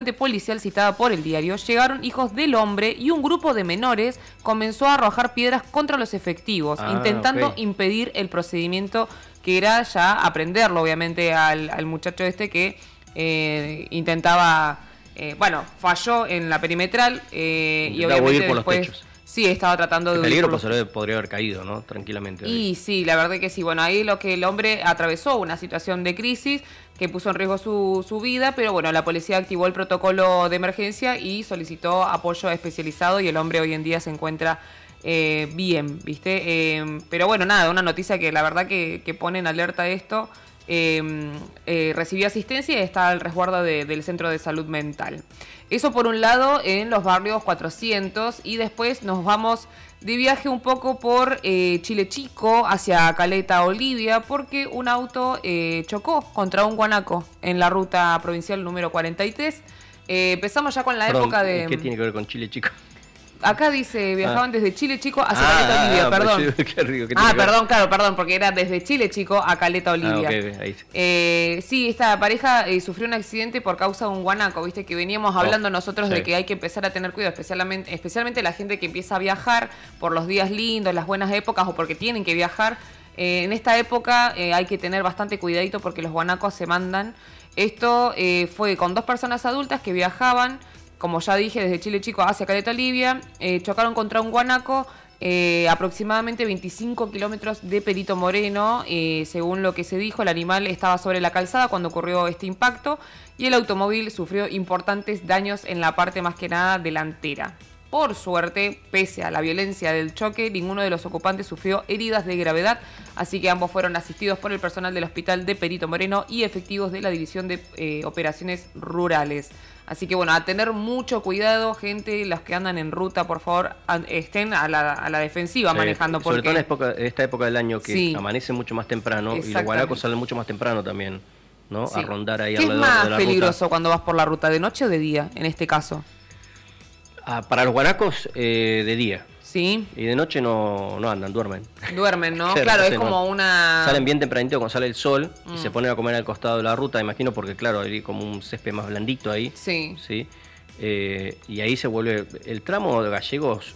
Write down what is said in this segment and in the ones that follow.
fuente policial citada por el diario, llegaron hijos del hombre y un grupo de menores comenzó a arrojar piedras contra los efectivos, intentando impedir el procedimiento que era ya aprenderlo, obviamente, al muchacho que intentaba, falló en la perimetral y obviamente huir por después... los techos. Sí, estaba tratando de... El peligro podría haber caído, ¿no? Tranquilamente. Y sí, la verdad que sí. Bueno, ahí lo que el hombre atravesó una situación de crisis que puso en riesgo su vida, pero bueno, la policía activó el protocolo de emergencia y solicitó apoyo especializado y el hombre hoy en día se encuentra bien, ¿viste? Pero bueno, nada, una noticia que la verdad que pone en alerta esto. Recibió asistencia y está al resguardo del Centro de Salud Mental. Eso por un lado en los barrios 400 y después nos vamos de viaje un poco por Chile Chico hacia Caleta, Olivia, porque un auto chocó contra un guanaco en la ruta provincial número 43. Empezamos ya con la época de... ¿Qué tiene que ver con Chile Chico? Acá dice, viajaban desde Chile Chico hacia Caleta Olivia, perdón. Perdón, porque era desde Chile Chico a Caleta Olivia. Ahí. Sí, esta pareja sufrió un accidente por causa de un guanaco, viste, que veníamos hablando nosotros de que hay que empezar a tener cuidado, especialmente la gente que empieza a viajar por los días lindos, las buenas épocas o porque tienen que viajar. En esta época hay que tener bastante cuidadito porque los guanacos se mandan. Esto fue con 2 personas adultas que viajaban, como ya dije, desde Chile Chico hacia Caleta Olivia, chocaron contra un guanaco aproximadamente 25 kilómetros de Perito Moreno. Según lo que se dijo, el animal estaba sobre la calzada cuando ocurrió este impacto y el automóvil sufrió importantes daños en la parte más que nada delantera. Por suerte, pese a la violencia del choque, ninguno de los ocupantes sufrió heridas de gravedad, así que ambos fueron asistidos por el personal del hospital de Perito Moreno y efectivos de la División de Operaciones Rurales. Así que bueno, a tener mucho cuidado, gente, los que andan en ruta, por favor, estén a la defensiva manejando. Sobre todo en esta época del año que amanece mucho más temprano y los guanacos salen mucho más temprano también, ¿no? A rondar ahí alrededor de la ruta. ¿Qué es más peligroso cuando vas por la ruta, de noche o de día, en este caso? Para los guanacos, de día. Sí. Y de noche no andan, duermen. Duermen, ¿no? Claro, es como una... Salen bien tempranito cuando sale el sol y se ponen a comer al costado de la ruta, imagino, porque claro, hay como un césped más blandito ahí. Sí. ¿Sí? Y ahí se vuelve... El tramo de Gallegos,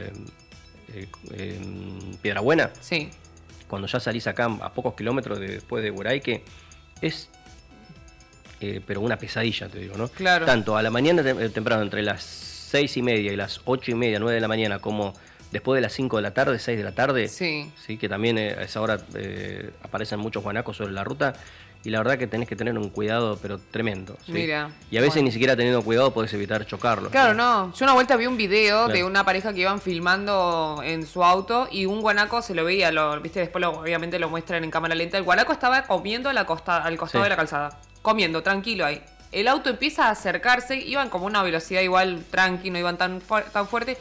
Piedrabuena, sí, cuando ya salís acá a pocos kilómetros después de Hueraique, es... pero una pesadilla, te digo, ¿no? Claro. Tanto a la mañana temprano, entre las 6:30 y las 8:30, 9 de la mañana, como después de las 5 de la tarde, 6 de la tarde, sí, que también a esa hora aparecen muchos guanacos sobre la ruta, y la verdad que tenés que tener un cuidado, pero tremendo. ¿Sí? Mira. Y a veces ni siquiera teniendo cuidado podés evitar chocarlos. Claro, ¿no? Yo una vuelta vi un video de una pareja que iban filmando en su auto y un guanaco se lo veía, ¿viste? Después obviamente lo muestran en cámara lenta. El guanaco estaba comiendo al costado de la calzada, comiendo, tranquilo ahí. El auto empieza a acercarse, iban como a una velocidad igual tranqui, no iban tan fuerte.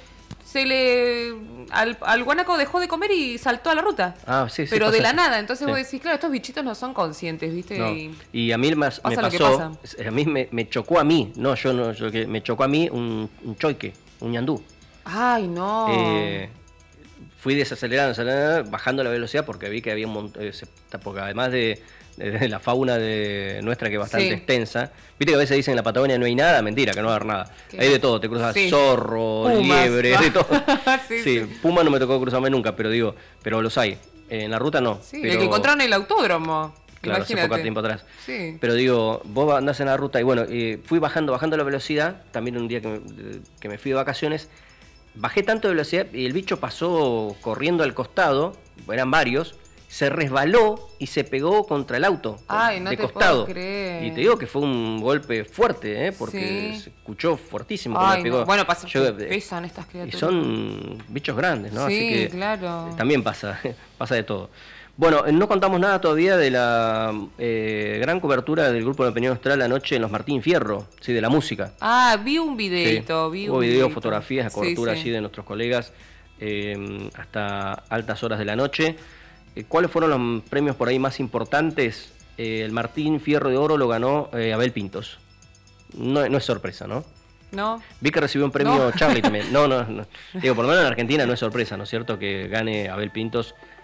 Al guanaco dejó de comer y saltó a la ruta. Sí, pero de la nada. Entonces vos decís, claro, estos bichitos no son conscientes, ¿viste? No. Y a mí me pasó, a mí me chocó a mí, me chocó a mí un choique, un ñandú. Ay, no. Fui desacelerando, bajando la velocidad porque vi que había un montón, porque además de la fauna nuestra que es bastante extensa. Viste que a veces dicen en la Patagonia no hay nada, mentira, que no va a haber nada. Hay de todo, te cruzas zorro, pumas, liebre, de todo. sí, puma no me tocó cruzarme nunca, pero los hay. En la ruta no. Sí, pero... el que encontraron en el autódromo. Claro, imagínate. hace poco tiempo atrás. Sí. Pero digo, vos andás en la ruta y bueno, fui bajando la velocidad, también un día que me fui de vacaciones, bajé tanto de velocidad y el bicho pasó corriendo al costado, eran varios, se resbaló y se pegó contra el auto. Ay, no de te costado. Puedo creer. Y te digo que fue un golpe fuerte, porque se escuchó fortísimo cuando pegó. No. Bueno, pesan estas criaturas. Y son bichos grandes, ¿no? Sí, así que claro. También pasa de todo. Bueno, no contamos nada todavía de la gran cobertura del Grupo de Opinión Austral anoche en los Martín Fierro, ¿sí? De la música. Vi un videito. Hubo videos, fotografías, cobertura allí de nuestros colegas hasta altas horas de la noche. ¿Cuáles fueron los premios por ahí más importantes? El Martín Fierro de Oro lo ganó Abel Pintos. No es sorpresa, ¿no? No. Vi que recibió un premio Charlie también. No. Digo, por lo menos en Argentina no es sorpresa, ¿no es cierto? Que gane Abel Pintos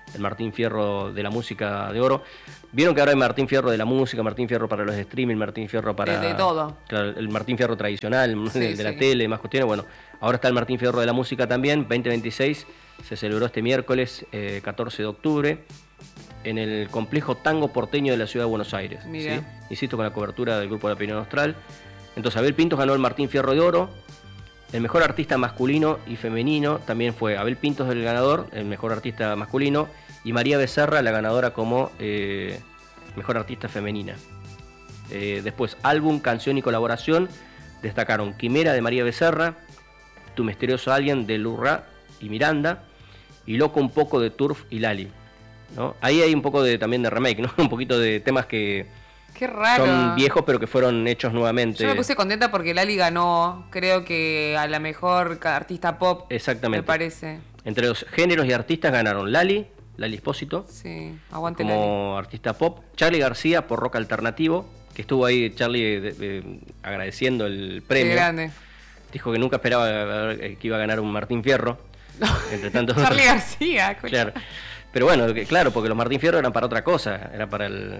el Martín Fierro de la música de oro. Vieron que ahora hay Martín Fierro de la música, Martín Fierro para los streaming, Martín Fierro para... De todo. Claro, el Martín Fierro tradicional, de la tele, más cuestiones. Bueno, ahora está el Martín Fierro de la música también, 2026, se celebró este miércoles 14 de octubre en el complejo Tango Porteño de la ciudad de Buenos Aires. ¿Sí? Insisto, con la cobertura del Grupo de la Opinión Austral. Entonces, Abel Pintos ganó el Martín Fierro de oro. El mejor artista masculino y femenino también fue Abel Pintos el ganador, el mejor artista masculino, y María Becerra la ganadora como mejor artista femenina. Después, álbum, canción y colaboración, destacaron Quimera de María Becerra, Tu misterioso alien de Lurra y Miranda, y Loco un poco de Turf y Lali, ¿no? Ahí hay un poco también de remake, ¿no? Un poquito de temas que qué raro. Son viejos pero que fueron hechos nuevamente. Yo me puse contenta porque Lali ganó, creo que a la mejor artista pop. Exactamente. Me parece. Entre los géneros y artistas ganaron Lali Espósito. Sí, aguante como Lali. Artista pop. Charly García por rock alternativo, que estuvo ahí Charly agradeciendo el premio. Qué grande. Dijo que nunca esperaba que iba a ganar un Martín Fierro. Entre tantos Charly García, claro. Pero bueno, claro, porque los Martín Fierro eran para otra cosa, era para el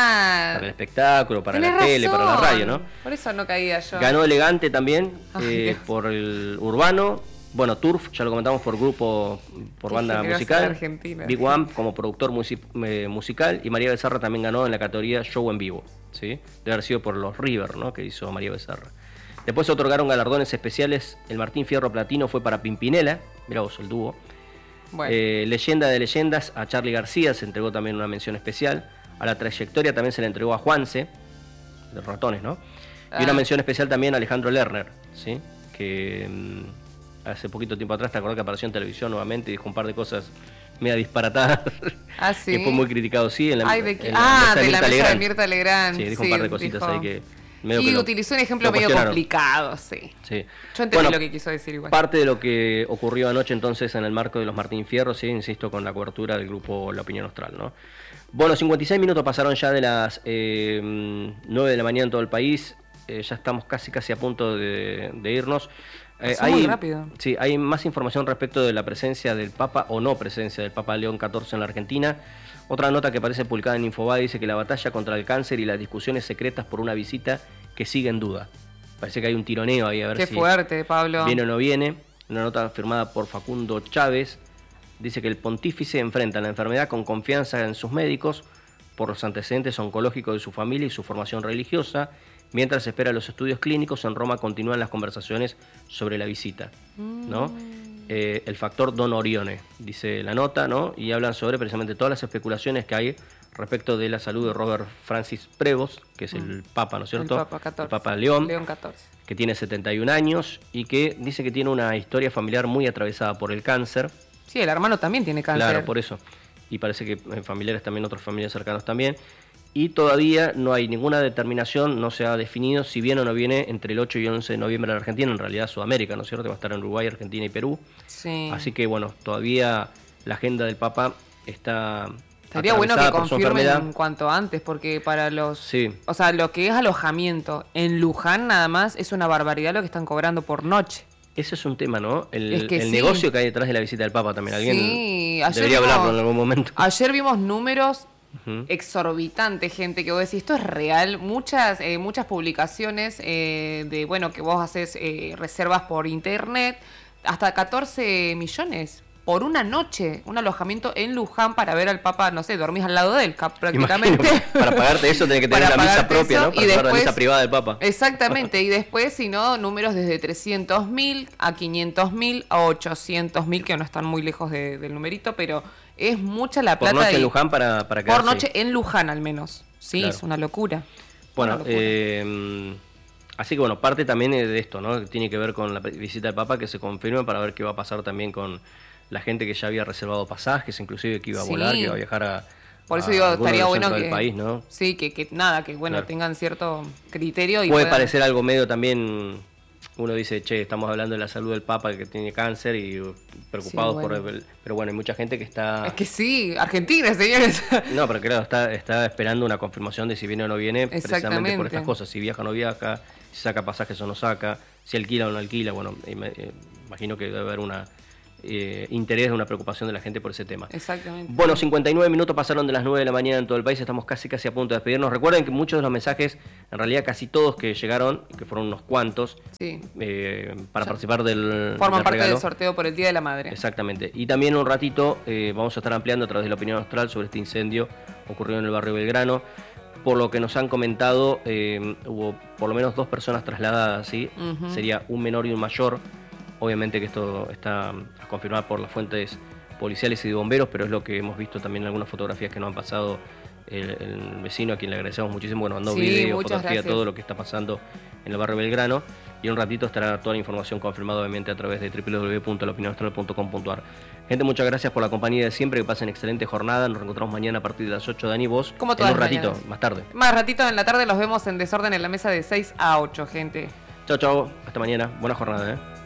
espectáculo, para la tele, para la radio, ¿no? Por eso no caía yo. Ganó Elegante también, por el urbano. Bueno, Turf, ya lo comentamos, por grupo, por banda musical. Big One como productor musical. Y María Becerra también ganó en la categoría Show en Vivo, ¿sí? Debe haber sido por los River, ¿no? Que hizo María Becerra. Después se otorgaron galardones especiales. El Martín Fierro Platino fue para Pimpinela, mirá vos, el dúo. Bueno. Leyenda de leyendas a Charly García, se entregó también una mención especial. A La Trayectoria también se le entregó a Juanse, de Ratones, ¿no? Y una mención especial también a Alejandro Lerner, ¿sí? Que hace poquito tiempo atrás, te acordás que apareció en televisión nuevamente y dijo un par de cosas media disparatadas. Ah, sí. Que fue muy criticado, sí, en la, Ay, ¿de qué? De la mesa de Mirta Legrand. Sí, dijo un par de cositas ahí que... Y utilizó un ejemplo medio complicado, sí. Yo entendí lo que quiso decir igual. Parte de lo que ocurrió anoche entonces en el marco de los Martín Fierro, sí, insisto, con la cobertura del grupo La Opinión Austral, ¿no? Bueno, 56 minutos pasaron ya de las 9 de la mañana en todo el país. Ya estamos casi a punto de irnos. Muy rápido. Sí, hay más información respecto de la presencia del Papa o no presencia del Papa León XIV en la Argentina. Otra nota que aparece publicada en Infobae dice que la batalla contra el cáncer y las discusiones secretas por una visita que sigue en duda. Parece que hay un tironeo ahí a ver si... Qué fuerte, Pablo. Viene o no viene. Una nota firmada por Facundo Chávez dice que el pontífice enfrenta la enfermedad con confianza en sus médicos por los antecedentes oncológicos de su familia y su formación religiosa. Mientras espera los estudios clínicos, en Roma continúan las conversaciones sobre la visita, ¿no? El factor Don Orione, dice la nota, ¿no? Y hablan sobre precisamente todas las especulaciones que hay respecto de la salud de Robert Francis Prevost, que es el Papa, ¿no es cierto? El Papa León XIV. Que tiene 71 años y que dice que tiene una historia familiar muy atravesada por el cáncer. Sí, el hermano también tiene cáncer. Claro, por eso. Y parece que familiares también, otros familiares cercanos también. Y todavía no hay ninguna determinación, no se ha definido si viene o no viene entre el 8 y el 11 de noviembre a la Argentina, en realidad Sudamérica, ¿no es cierto? Va a estar en Uruguay, Argentina y Perú. Sí. Así que bueno, todavía la agenda del Papa está... Estaría bueno que confirmen en cuanto antes, porque para los... Sí. O sea, lo que es alojamiento en Luján nada más es una barbaridad lo que están cobrando por noche. Ese es un tema, ¿no? El negocio que hay detrás de la visita del Papa también. Alguien debería hablarlo en algún momento. Ayer vimos números exorbitantes, gente, que vos decís, esto es real. Muchas publicaciones de, bueno, que vos haces reservas por internet, hasta 14 millones por una noche, un alojamiento en Luján para ver al Papa, no sé, dormís al lado de él prácticamente. Imagino, para pagarte eso tenés que tener la misa propia, ¿no? Para después, la misa privada del Papa. Exactamente, y después, si no, números desde 300.000 a 500.000 a 800.000, que no están muy lejos del numerito, pero es mucha la plata. Por noche en Luján para quedarse. Por noche en Luján al menos, sí, claro. Es una locura. Bueno, así que bueno, parte también de esto, ¿no? Tiene que ver con la visita del Papa, que se confirma para ver qué va a pasar también con la gente que ya había reservado pasajes, inclusive que iba a volar, que iba a viajar a... Por eso digo, estaría bueno que... país, ¿no? Sí, que bueno, claro, tengan cierto criterio. Y puede parecer algo medio también... Uno dice, che, estamos hablando de la salud del Papa que tiene cáncer y preocupados por el... Pero bueno, hay mucha gente que está... Es que sí, Argentina, señores. No, pero claro, está esperando una confirmación de si viene o no viene, precisamente por estas cosas. Si viaja o no viaja, si saca pasajes o no saca, si alquila o no alquila. Bueno, imagino que debe haber una interés, de una preocupación de la gente por ese tema. Exactamente. Bueno, 59 minutos pasaron de las 9 de la mañana en todo el país, estamos casi a punto de despedirnos. Recuerden que muchos de los mensajes, en realidad casi todos que llegaron, que fueron unos cuantos, para participar forman parte del sorteo por el Día de la Madre. Exactamente. Y también un ratito vamos a estar ampliando a través de la opinión austral sobre este incendio ocurrido en el barrio Belgrano. Por lo que nos han comentado, hubo por lo menos 2 personas trasladadas, ¿sí? Sería un menor y un mayor. Obviamente que esto está a confirmar por las fuentes policiales y de bomberos, pero es lo que hemos visto también en algunas fotografías que nos han pasado el vecino, a quien le agradecemos muchísimo, bueno, mandó video, fotografía, todo lo que está pasando en el barrio Belgrano. Y en un ratito estará toda la información confirmada, obviamente, a través de www.laopinionaustral.com.ar. Gente, muchas gracias por la compañía de siempre, que pasen excelente jornada. Nos reencontramos mañana a partir de las 8, Dani, vos. Como todas en un ratito, más tarde. Más ratito en la tarde los vemos en Desorden en la Mesa de 6 a 8, gente. Chao, chao. Hasta mañana. Buena jornada,